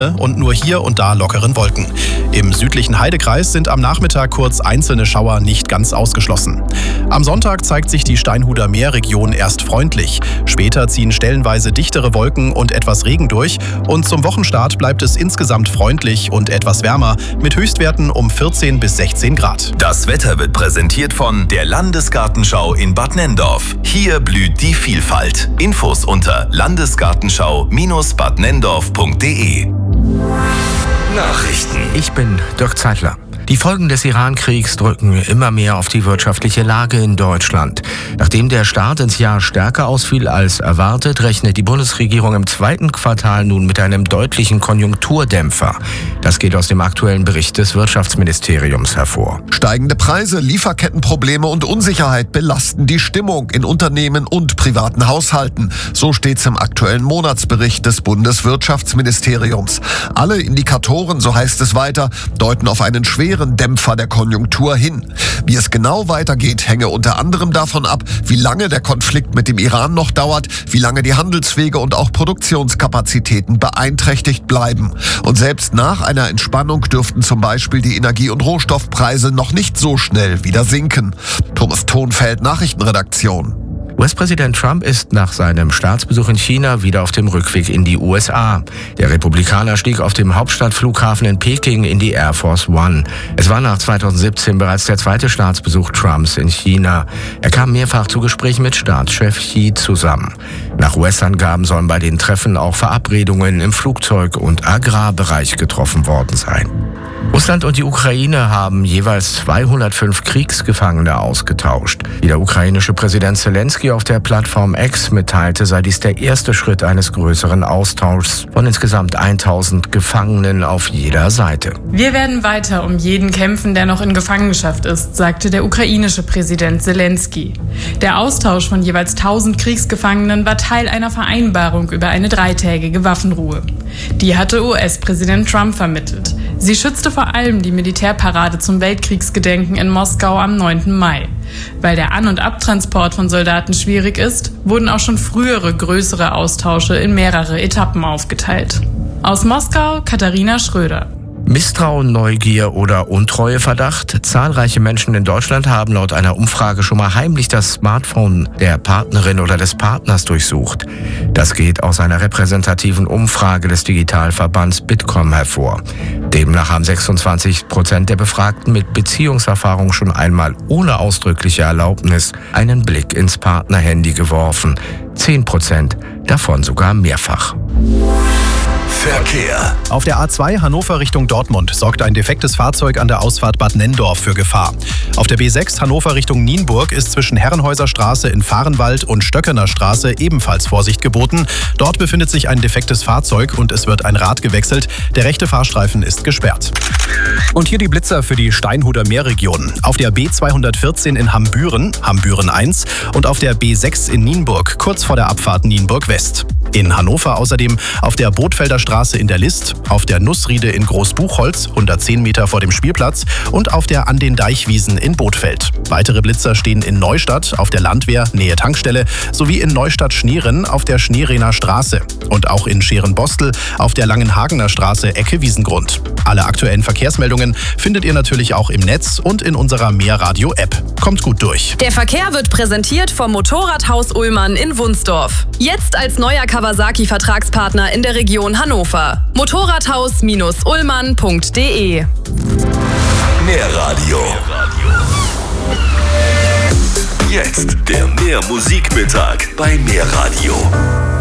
und nur hier und da lockeren Wolken. Im südlichen Heidekreis sind am Nachmittag kurz einzelne Schauer nicht ganz ausgeschlossen. Am Sonntag zeigt sich die Steinhuder Meerregion erst freundlich. Später ziehen stellenweise dichtere Wolken und etwas Regen durch und zum Wochenstart bleibt es insgesamt freundlich und etwas wärmer mit Höchstwerten um 14 bis 16 Grad. Das Wetter wird präsentiert von der Landesgartenschau in Bad Nenndorf. Hier blüht die Vielfalt. Infos unter landesgartenschau-badnenndorf.de. Nachrichten. Ich bin Dirk Zeitler. Die Folgen des Iran-Kriegs drücken immer mehr auf die wirtschaftliche Lage in Deutschland. Nachdem der Start ins Jahr stärker ausfiel als erwartet, rechnet die Bundesregierung im zweiten Quartal nun mit einem deutlichen Konjunkturdämpfer. Das geht aus dem aktuellen Bericht des Wirtschaftsministeriums hervor. Steigende Preise, Lieferkettenprobleme und Unsicherheit belasten die Stimmung in Unternehmen und privaten Haushalten. So steht's im aktuellen Monatsbericht des Bundeswirtschaftsministeriums. Alle Indikatoren, so heißt es weiter, deuten auf einen schweren Dämpfer der Konjunktur hin. Wie es genau weitergeht, hänge unter anderem davon ab, wie lange der Konflikt mit dem Iran noch dauert, wie lange die Handelswege und auch Produktionskapazitäten beeinträchtigt bleiben. Und selbst nach einer Entspannung dürften zum Beispiel die Energie- und Rohstoffpreise noch nicht so schnell wieder sinken. Thomas Thonfeld, Nachrichtenredaktion. US-Präsident Trump ist nach seinem Staatsbesuch in China wieder auf dem Rückweg in die USA. Der Republikaner stieg auf dem Hauptstadtflughafen in Peking in die Air Force One. Es war nach 2017 bereits der zweite Staatsbesuch Trumps in China. Er kam mehrfach zu Gesprächen mit Staatschef Xi zusammen. Nach US-Angaben sollen bei den Treffen auch Verabredungen im Flugzeug- und Agrarbereich getroffen worden sein. Russland und die Ukraine haben jeweils 205 Kriegsgefangene ausgetauscht. Wie der ukrainische Präsident Zelensky auf der Plattform X mitteilte, sei dies der erste Schritt eines größeren Austauschs von insgesamt 1000 Gefangenen auf jeder Seite. Wir werden weiter um jeden kämpfen, der noch in Gefangenschaft ist, sagte der ukrainische Präsident Zelensky. Der Austausch von jeweils 1000 Kriegsgefangenen war Teil einer Vereinbarung über eine 3-tägige Waffenruhe. Die hatte US-Präsident Trump vermittelt. Sie schützte vor allem die Militärparade zum Weltkriegsgedenken in Moskau am 9. Mai. Weil der An- und Abtransport von Soldaten schwierig ist, wurden auch schon frühere größere Austausche in mehrere Etappen aufgeteilt. Aus Moskau, Katharina Schröder. Misstrauen, Neugier oder Untreueverdacht? Zahlreiche Menschen in Deutschland haben laut einer Umfrage schon mal heimlich das Smartphone der Partnerin oder des Partners durchsucht. Das geht aus einer repräsentativen Umfrage des Digitalverbands Bitkom hervor. Demnach haben 26% der Befragten mit Beziehungserfahrung schon einmal ohne ausdrückliche Erlaubnis einen Blick ins Partnerhandy geworfen. 10% davon sogar mehrfach. Verkehr. Auf der A2 Hannover Richtung Dortmund sorgt ein defektes Fahrzeug an der Ausfahrt Bad Nenndorf für Gefahr. Auf der B6 Hannover Richtung Nienburg ist zwischen Herrenhäuser Straße in Vahrenwald und Stöckener Straße ebenfalls Vorsicht geboten. Dort befindet sich ein defektes Fahrzeug und es wird ein Rad gewechselt. Der rechte Fahrstreifen ist gesperrt. Und hier die Blitzer für die Steinhuder Meerregion. Auf der B214 in Hambüren, Hambüren 1 und auf der B6 in Nienburg, kurz vor der Abfahrt Nienburg West. In Hannover außerdem auf der Bootfelder Straße in der List, auf der Nussriede in Großbuchholz, 110 Meter vor dem Spielplatz und auf der An den Deichwiesen in Bootfeld. Weitere Blitzer stehen in Neustadt auf der Landwehr Nähe Tankstelle sowie in Neustadt-Schneeren auf der Schneerener Straße und auch in Scherenbostel auf der Langenhagener Straße Ecke Wiesengrund. Alle aktuellen Verkehrsmeldungen findet ihr natürlich auch im Netz und in unserer Meerradio-App. Kommt gut durch. Der Verkehr wird präsentiert vom Motorradhaus Ullmann in Wunsdorf. Jetzt als neuer Kawasaki-Vertragspartner in der Region Hannover. Motorradhaus-ullmann.de. Meerradio. Jetzt der Meermusikmittag bei Meerradio.